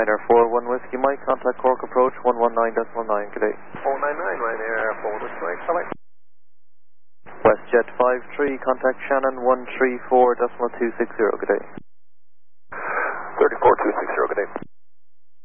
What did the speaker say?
Ryanair 41 Whiskey Mike, contact Cork approach 119.9, good day. 499 Ryanair 41 Whiskey Mike, bye-bye. WestJet 53, contact Shannon 134.260, good day.